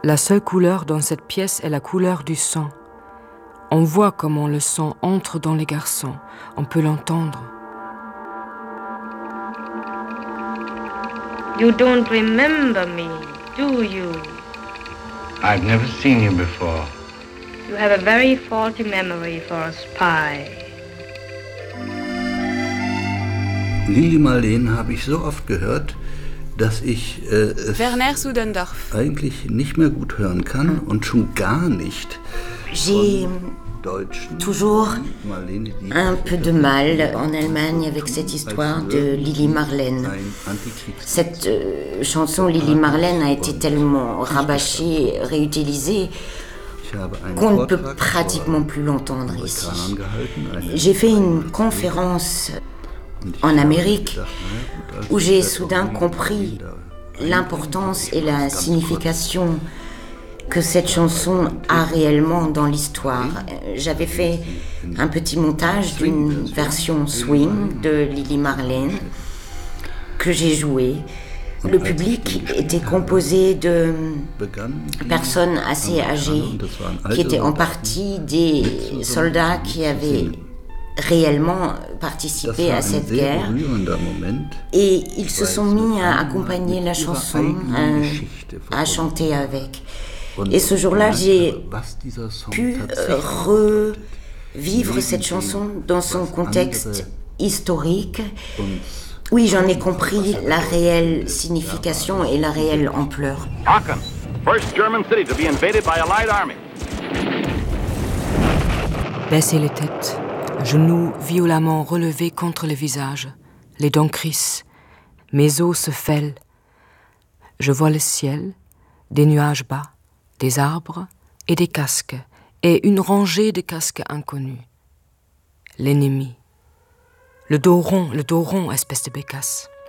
La seule couleur dans cette pièce est la couleur du sang. On voit comment le sang entre dans les garçons. On peut l'entendre. You don't remember me, do you? I've never seen you before. You have a very faulty memory for a spy. Lili Marleen habe ich so oft gehört, dass ich Werner Sudendorf eigentlich nicht mehr gut hören kann und schon gar nicht J'ai toujours un peu de mal en Allemagne avec cette histoire de Lili Marleen. Cette chanson Lili Marleen a été tellement rabâchée, réutilisée, qu'on ne peut pratiquement plus l'entendre ici. J'ai fait une conférence en Amérique où j'ai soudain compris l'importance et la signification que cette chanson a réellement dans l'histoire. J'avais fait un petit montage d'une version swing de Lili Marleen que j'ai joué. Le public était composé de personnes assez âgées qui étaient en partie des soldats qui avaient réellement participé à cette guerre et ils se sont mis à accompagner la chanson, à chanter avec. Et ce jour-là, j'ai pu revivre cette chanson dans son contexte historique. Oui, j'en ai compris la réelle signification et la réelle ampleur. Aachen, first German city to be invaded by Allied army. Baisser les têtes, genoux violemment relevés contre le visage, les dents crissent, mes os se fêlent. Je vois le ciel, des nuages bas, des arbres et des casques, et une rangée de casques inconnus. L'ennemi. Le dos rond, espèce de bécasse.